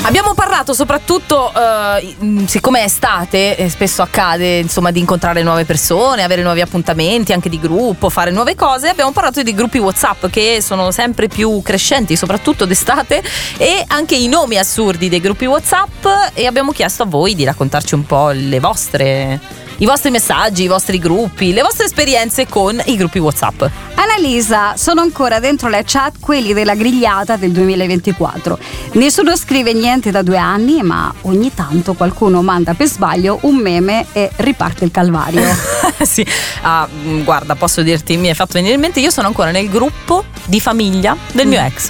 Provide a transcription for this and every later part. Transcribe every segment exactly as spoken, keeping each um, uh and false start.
Abbiamo parlato soprattutto, eh, siccome è estate, eh, spesso accade insomma di incontrare nuove persone, avere nuovi appuntamenti anche di gruppo, fare nuove cose. Abbiamo parlato di gruppi WhatsApp che sono sempre più crescenti, soprattutto d'estate, e anche i nomi assurdi dei gruppi WhatsApp, e abbiamo chiesto a voi di raccontarci un po' le vostre, i vostri messaggi, i vostri gruppi, le vostre esperienze con i gruppi WhatsApp. Annalisa, sono ancora dentro le chat quelli della grigliata del duemilaventiquattro. Nessuno scrive niente da due anni, ma ogni tanto qualcuno manda per sbaglio un meme e riparte il calvario. Sì, ah, guarda, posso dirti, mi è fatto venire in mente, io sono ancora nel gruppo di famiglia del mio ex.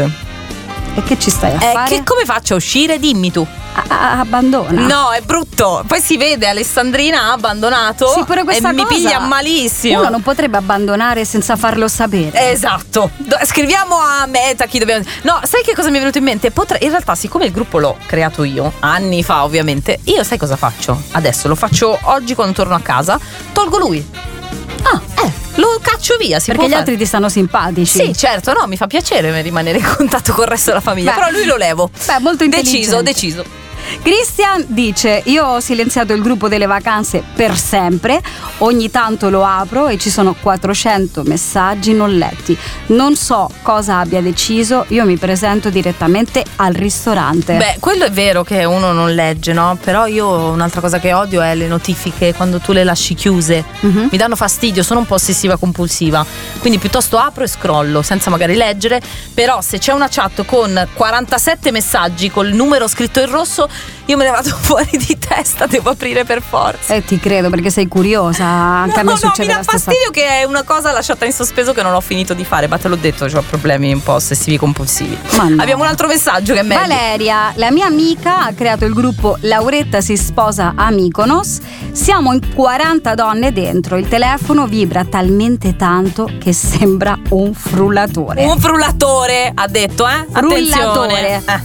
E che ci stai a eh, fare? Che come faccio a uscire? Dimmi tu. A- abbandona. No, è brutto. Poi si vede Alessandrina ha abbandonato. Sì, pure questa e mi cosa piglia malissimo. Uno non potrebbe abbandonare senza farlo sapere. Esatto. Do- scriviamo a Meta chi dobbiamo. No, sai che cosa mi è venuto in mente? Potre... In realtà, siccome il gruppo l'ho creato io, anni fa ovviamente, io sai cosa faccio? Adesso lo faccio oggi quando torno a casa. Tolgo lui. Ah, eh, lo caccio via. Si Perché può gli fare. altri ti stanno simpatici. Sì, certo, no, mi fa piacere rimanere in contatto con il resto della famiglia. Beh, però lui lo levo. Beh, molto intelligente. Deciso, deciso. Christian dice: io ho silenziato il gruppo delle vacanze per sempre, ogni tanto lo apro e ci sono quattrocento messaggi non letti, non so cosa abbia deciso, io mi presento direttamente al ristorante. Beh, quello è vero che uno non legge, no? Però io un'altra cosa che odio è le notifiche quando tu le lasci chiuse. Mhm. Mi danno fastidio, sono un po' ossessiva compulsiva, quindi piuttosto apro e scrollo senza magari leggere. Però se c'è una chat con quarantasette messaggi col numero scritto in rosso, io me ne vado fuori di testa, devo aprire per forza. Eh, ti credo, perché sei curiosa. Anche no, a me no, succede mi dà la stessa fastidio che è una cosa lasciata in sospeso che non ho finito di fare, ma te l'ho detto, ho problemi un po' ossessivi compulsivi. Ma no. Abbiamo un altro messaggio che è meglio. Valeria, la mia amica, ha creato il gruppo Lauretta si sposa a Mykonos. Siamo in quaranta donne dentro. Il telefono vibra talmente tanto che sembra un frullatore. Un frullatore, ha detto, eh? Frullatore. Attenzione. Eh.